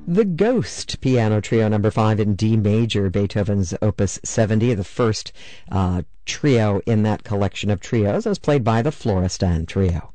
The Ghost Piano Trio Number 5 in D major, Beethoven's Opus 70, the first trio in that collection of trios, as played by the Florestan Trio.